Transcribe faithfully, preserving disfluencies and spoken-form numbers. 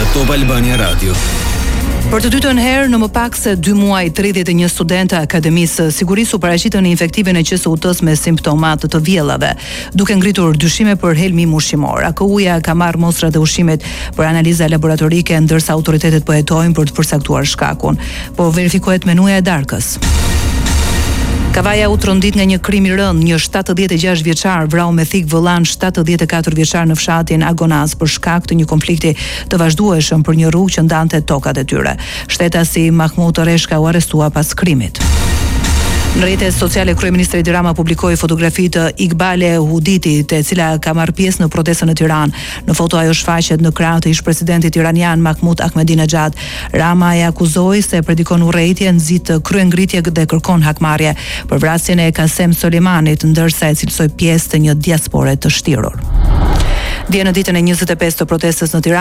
Top Albania Radio. Për të dytën herë në më pak se dy muaj, tridhjetë e një studentë e Akademisë së Sigurisë u paraqitën në infektiven e Q S U T-s me simptomat të vjellave, duke ngritur dyshime për helmim ushqimor. A K U-ja ka marrë mostrat e ushqimit për analiza laboratorike, ndërsa autoritetet po hetojnë për të përcaktuar shkakun. Po verifikohet menuja e darkës. Kavaja u trondit nga një krim i rënd, një shtatëdhjetë e gjashtë vjeçar vrau me thik vëllan shtatëdhjetë e katër vjeçar në fshatin Agonaz për shkak të një konflikti të vazhdueshëm për një rrugë që ndante tokat e tyre. Shtetasi Mahmut Oreshka u arrestua pas krimit. Në rrjetet sociale kryeministri Edi Rama publikoi fotografi të Iqbale Huditit, e cila ka marrë pjesë në protestën në Tiranë. Në foto ajo shfaqet në krah të ish-presidentit iranian Mahmud Ahmadinejad. Rama e akuzoi se predikon urrejtje, nxit kryengritje dhe kërkon hakmarrje për vrasjen e Kasem Soleimanit, ndërsa e cilësoi pjesë të një diaspore të shtirur. Dje në ditën e njëzet e pesë të protestës në Tiranë